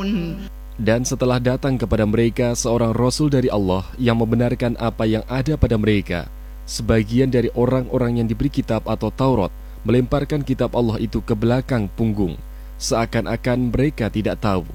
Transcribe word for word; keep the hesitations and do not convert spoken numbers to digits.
Dan setelah datang kepada mereka seorang Rasul dari Allah yang membenarkan apa yang ada pada mereka, sebagian dari orang-orang yang diberi kitab atau Taurat melemparkan kitab Allah itu ke belakang punggung, seakan-akan mereka tidak tahu